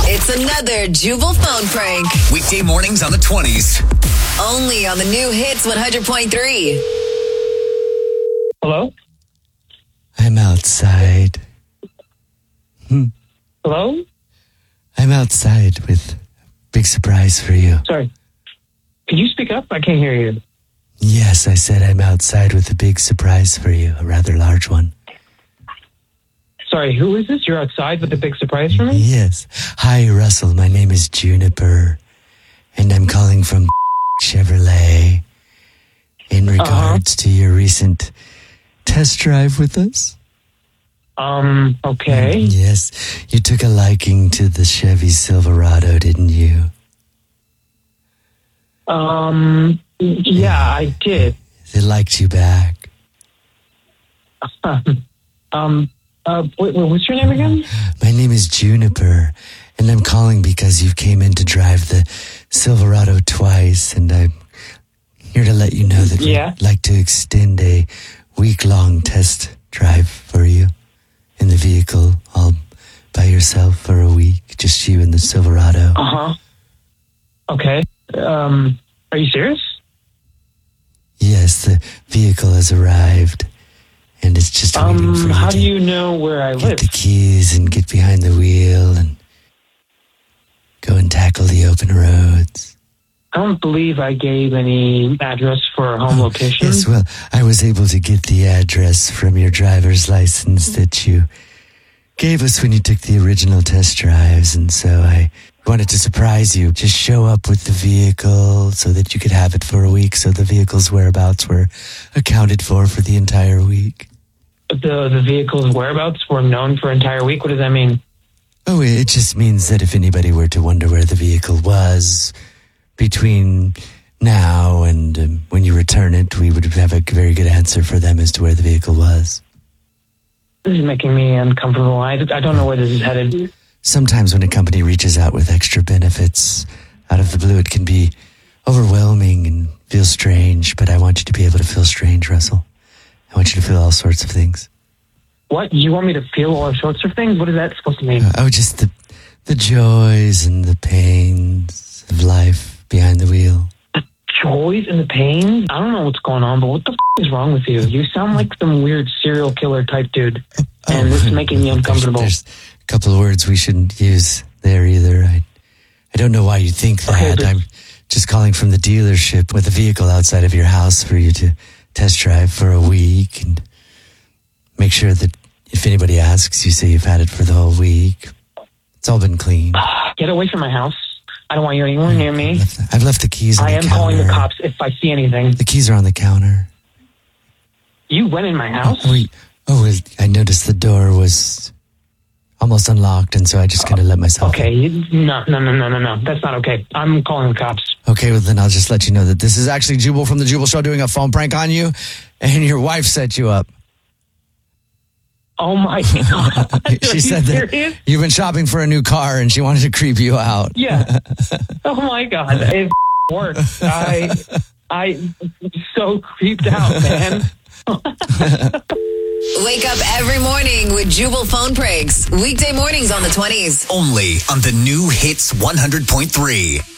It's another Jubal phone prank. Weekday mornings on the 20s. Only on the new Hits 100.3. Hello? I'm outside. Hello? I'm outside with a big surprise for you. Sorry. Could you speak up? I can't hear you. Yes, I said I'm outside with a big surprise for you, a rather large one. Sorry, who is this? You're outside with a big surprise for me? Yes. Hi, Russell. My name is Juniper, and I'm calling from Chevrolet in regards to your recent test drive with us. Okay. Yes. You took a liking to the Chevy Silverado, didn't you? Yeah, I did. They liked you back. What's your name again? My name is Juniper, and I'm calling because you came in to drive the Silverado twice, and I'm here to let you know that we'd like to extend a week-long test drive for you in the vehicle, all by yourself for a week, just you and the Silverado. Okay. Are you serious? Yes, the vehicle has arrived, and it's just waiting for you. How do you know where I live? Get the keys and get behind the wheel and go and tackle the open roads. I don't believe I gave any address for a home location. Yes, well, I was able to get the address from your driver's license that you gave us when you took the original test drives, and so I wanted to surprise you. Just show up with the vehicle so that you could have it for a week, so the vehicle's whereabouts were accounted for the entire week. The vehicle's whereabouts were known for an entire week? What does that mean? Oh, it just means that if anybody were to wonder where the vehicle was between now and when you return it, we would have a very good answer for them as to where the vehicle was. This is making me uncomfortable. I don't know where this is headed. Sometimes when a company reaches out with extra benefits out of the blue, it can be overwhelming and feel strange, but I want you to be able to feel strange, Russell. I want you to feel all sorts of things. What? You want me to feel all sorts of things? What is that supposed to mean? Just the joys and the pains of life behind the wheel. The joys and the pains? I don't know what's going on, but what the is wrong with you? You sound like some weird serial killer type dude, and this is making me uncomfortable. There's a couple of words we shouldn't use there either. I don't know why you think that. Okay, I'm just calling from the dealership with a vehicle outside of your house for you to test drive for a week and make sure that if anybody asks, you say you've had it for the whole week. It's all been clean. Get away from my house. I don't want you anywhere near me. I've left the keys on the counter. I am calling the cops if I see anything. The keys are on the counter. You went in my house? I noticed the door was almost unlocked, and so I just kind of let myself in. No. That's not okay. I'm calling the cops. Okay, well then I'll just let you know that this is actually Jubal from the Jubal Show doing a phone prank on you, and your wife set you up. Oh my God. She said that you've been shopping for a new car and she wanted to creep you out. Yeah. Oh my God. It worked. I'm so creeped out, man. Wake up every morning with Jubal phone pranks. Weekday mornings on the 20s. Only on the new Hits 100.3.